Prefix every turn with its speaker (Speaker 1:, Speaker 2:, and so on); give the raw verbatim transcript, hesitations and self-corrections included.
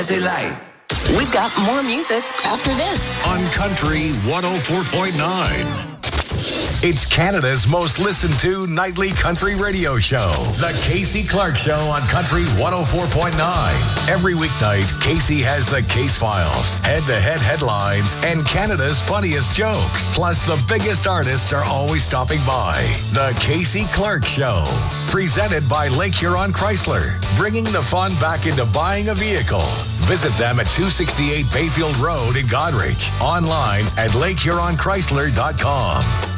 Speaker 1: they like.
Speaker 2: We've got more music after this.
Speaker 3: On Country one oh four point nine.
Speaker 4: It's Canada's most listened to nightly country radio show. The Casey Clark Show on Country one oh four point nine. Every weeknight, Casey has the case files, head-to-head headlines, and Canada's funniest joke. Plus, the biggest artists are always stopping by. The Casey Clark Show. Presented by Lake Huron Chrysler. Bringing the fun back into buying a vehicle. Visit them at two sixty-eight Bayfield Road in Goderich. Online at lake huron chrysler dot com.